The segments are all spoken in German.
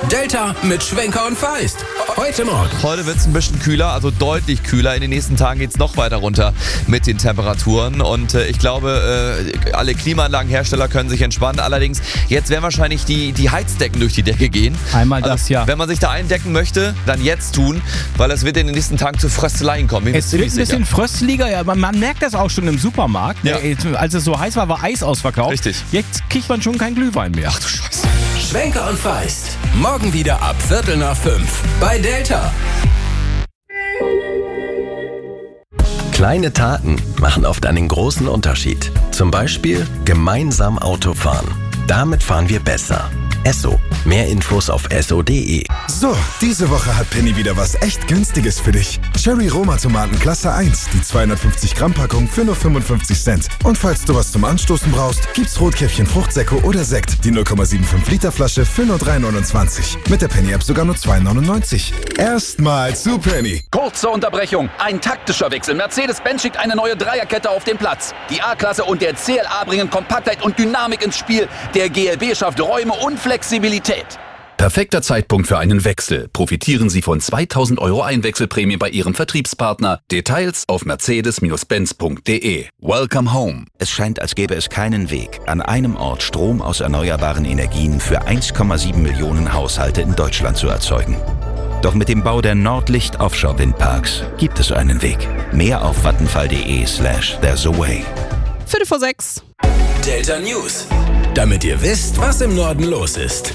Delta mit Schwenker und Feist. Heute Morgen. Heute wird es ein bisschen kühler, also deutlich kühler. In den nächsten Tagen geht es noch weiter runter mit den Temperaturen. Und ich glaube, alle Klimaanlagenhersteller können sich entspannen. Allerdings, jetzt werden wahrscheinlich die Heizdecken durch die Decke gehen. Einmal das, ja. Wenn man sich da eindecken möchte, dann jetzt tun, weil es wird in den nächsten Tagen zu Frösteleien kommen. Es wird ein bisschen frösteliger, ja, man merkt das auch schon im Supermarkt. Ja. Als es so heiß war, war Eis ausverkauft. Richtig. Jetzt kriegt man schon keinen Glühwein mehr. Ach du Scheiße. Schwenker und Feist. Morgen wieder ab 4:45 bei Delta. Kleine Taten machen oft einen großen Unterschied. Zum Beispiel gemeinsam Auto fahren. Damit fahren wir besser. Esso. Mehr Infos auf esso.de. So, diese Woche hat Penny wieder was echt Günstiges für dich. Cherry Roma Tomaten Klasse 1, die 250 Gramm Packung für nur 55 Cent. Und falls du was zum Anstoßen brauchst, gibt's Rotkäppchen Fruchtsäcke oder Sekt, die 0,75 Liter Flasche für nur 3,29. Mit der Penny App sogar nur 2,99. Erstmal zu Penny. Kurze Unterbrechung. Ein taktischer Wechsel. Mercedes-Benz schickt eine neue Dreierkette auf den Platz. Die A-Klasse und der CLA bringen Kompaktheit und Dynamik ins Spiel. Der GLB schafft Räume und Flexibilität. Perfekter Zeitpunkt für einen Wechsel. Profitieren Sie von 2.000 € Einwechselprämie bei Ihrem Vertriebspartner. Details auf mercedes-benz.de. Welcome home. Es scheint, als gäbe es keinen Weg, an einem Ort Strom aus erneuerbaren Energien für 1,7 Millionen Haushalte in Deutschland zu erzeugen. Doch mit dem Bau der Nordlicht Offshore Windparks gibt es einen Weg. Mehr auf vattenfall.de/there's a way. 5:45. Delta News. Damit ihr wisst, was im Norden los ist.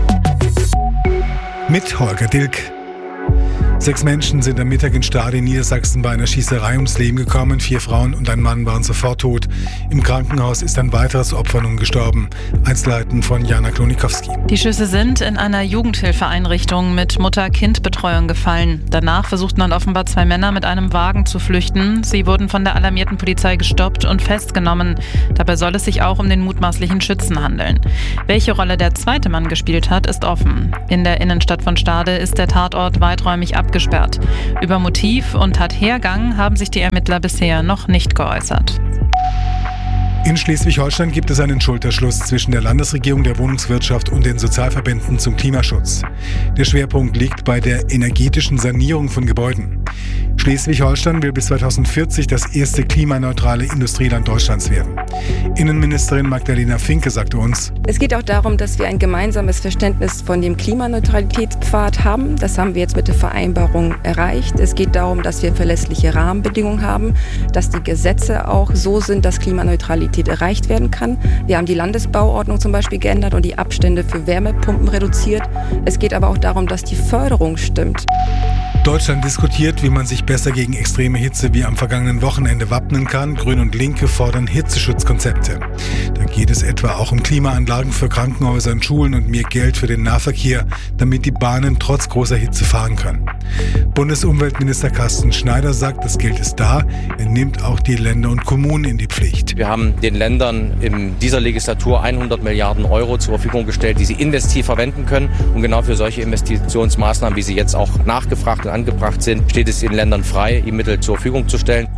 Mit Holger Dilk. 6 Menschen sind am Mittag in Stade in Niedersachsen bei einer Schießerei ums Leben gekommen. 4 Frauen und ein Mann waren sofort tot. Im Krankenhaus ist ein weiteres Opfer nun gestorben. Einzelheiten von Jana Klonikowski. Die Schüsse sind in einer Jugendhilfeeinrichtung mit Mutter-Kind-Betreuung gefallen. Danach versuchten dann offenbar 2 Männer mit einem Wagen zu flüchten. Sie wurden von der alarmierten Polizei gestoppt und festgenommen. Dabei soll es sich auch um den mutmaßlichen Schützen handeln. Welche Rolle der zweite Mann gespielt hat, ist offen. In der Innenstadt von Stade ist der Tatort weiträumig abgesperrt. Über Motiv und Tathergang haben sich die Ermittler bisher noch nicht geäußert. In Schleswig-Holstein gibt es einen Schulterschluss zwischen der Landesregierung, der Wohnungswirtschaft und den Sozialverbänden zum Klimaschutz. Der Schwerpunkt liegt bei der energetischen Sanierung von Gebäuden. Schleswig-Holstein will bis 2040 das erste klimaneutrale Industrieland Deutschlands werden. Innenministerin Magdalena Finke sagte uns: Es geht auch darum, dass wir ein gemeinsames Verständnis von dem Klimaneutralitätspfad haben. Das haben wir jetzt mit der Vereinbarung erreicht. Es geht darum, dass wir verlässliche Rahmenbedingungen haben, dass die Gesetze auch so sind, dass Klimaneutralität erreicht werden kann. Wir haben die Landesbauordnung zum Beispiel geändert und die Abstände für Wärmepumpen reduziert. Es geht aber auch darum, dass die Förderung stimmt. Deutschland diskutiert, wie man sich besser gegen extreme Hitze wie am vergangenen Wochenende wappnen kann. Grün und Linke fordern Hitzeschutzkonzepte. Da geht es etwa auch um Klimaanlagen für Krankenhäuser und Schulen und mehr Geld für den Nahverkehr, damit die Bahnen trotz großer Hitze fahren können. Bundesumweltminister Carsten Schneider sagt, das Geld ist da. Er nimmt auch die Länder und Kommunen in die Pflicht. Wir haben den Ländern in dieser Legislatur 100 Milliarden € zur Verfügung gestellt, die sie investiv verwenden können. Und genau für solche Investitionsmaßnahmen, wie sie jetzt auch nachgefragt und angebracht sind, steht es den Ländern frei, die Mittel zur Verfügung zu stellen.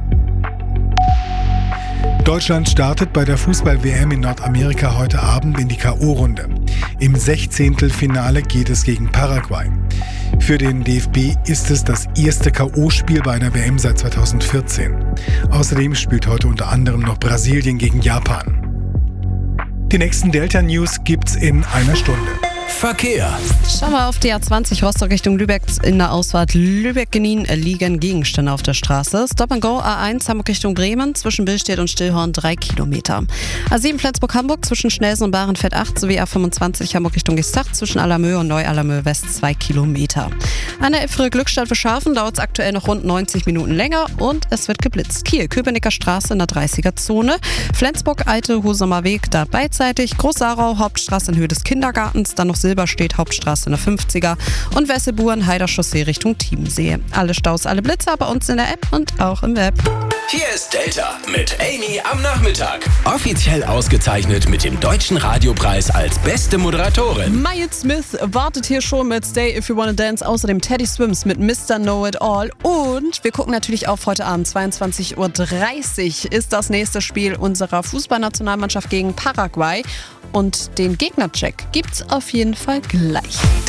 Deutschland startet bei der Fußball-WM in Nordamerika heute Abend in die K.O.-Runde. Im 16. Finale geht es gegen Paraguay. Für den DFB ist es das erste K.O.-Spiel bei einer WM seit 2014. Außerdem spielt heute unter anderem noch Brasilien gegen Japan. Die nächsten Delta-News gibt's in einer Stunde. Verkehr. Schauen wir auf die A20 Rostock Richtung Lübeck. In der Ausfahrt Lübeck-Genin liegen Gegenstände auf der Straße. Stop and Go A1 Hamburg Richtung Bremen zwischen Billstedt und Stillhorn 3 Kilometer. A7 Flensburg-Hamburg zwischen Schnelsen und Bahrenfeld 8 sowie A25 Hamburg Richtung Gestach zwischen Allermöhe und Neu-Allermöhe West 2 Kilometer. An der Iffere Glückstadt für Schafen dauert es aktuell noch rund 90 Minuten länger und es wird geblitzt. Kiel, Köpenicker Straße in der 30er-Zone. Flensburg, Alte Husumer Weg, da beidseitig. Groß-Sarau, Hauptstraße in Höhe des Kindergartens, dann noch Silberstedt, Hauptstraße in der 50er und Wesselburen, Heider Chaussee Richtung Chiemsee. Alle Staus, alle Blitzer bei uns in der App und auch im Web. Hier ist Delta mit Amy am Nachmittag. Offiziell ausgezeichnet mit dem Deutschen Radiopreis als beste Moderatorin. Miles Smith wartet hier schon mit Stay If You Wanna Dance. Außerdem Teddy Swims mit Mr. Know It All. Und wir gucken natürlich auf heute Abend. 22:30 Uhr ist das nächste Spiel unserer Fußballnationalmannschaft gegen Paraguay. Und den Gegnercheck gibt's auf jeden Fall gleich.